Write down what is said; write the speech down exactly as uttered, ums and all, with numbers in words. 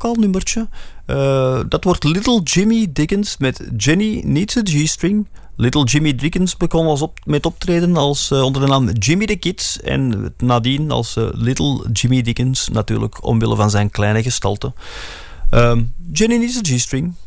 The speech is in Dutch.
vocaal nummertje. Uh, dat wordt Little Jimmy Dickens met Jenny Needs a G-string. Little Jimmy Dickens begon als op, met optreden als, uh, onder de naam Jimmy the Kid. En nadien als uh, Little Jimmy Dickens, natuurlijk omwille van zijn kleine gestalte. Uh, Jenny Needs a G-string.